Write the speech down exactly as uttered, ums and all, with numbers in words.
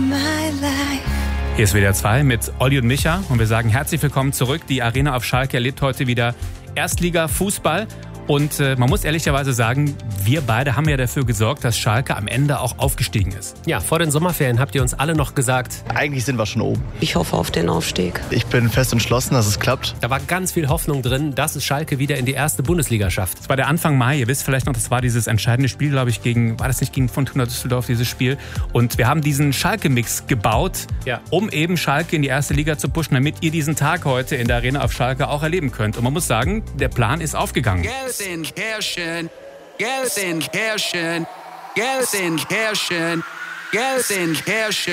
Hier ist W D R zwei mit Olli und Micha und wir sagen herzlich willkommen zurück. Die Arena auf Schalke erlebt heute wieder Erstliga-Fußball. Und äh, man muss ehrlicherweise sagen, wir beide haben ja dafür gesorgt, dass Schalke am Ende auch aufgestiegen ist. Ja, vor den Sommerferien habt ihr uns alle noch gesagt, eigentlich sind wir schon oben. Ich hoffe auf den Aufstieg. Ich bin fest entschlossen, dass es klappt. Da war ganz viel Hoffnung drin, dass es Schalke wieder in die erste Bundesliga schafft. Das war der Anfang Mai, ihr wisst vielleicht noch, das war dieses entscheidende Spiel, glaube ich, gegen, war das nicht gegen Fortuna Düsseldorf, dieses Spiel? Und wir haben diesen Schalke-Mix gebaut, ja. um eben Schalke in die erste Liga zu pushen, damit ihr diesen Tag heute in der Arena auf Schalke auch erleben könnt. Und man muss sagen, der Plan ist aufgegangen. Gelsenkirchen, Gelsenkirchen, Gelsenkirchen, Gelsenkirchen.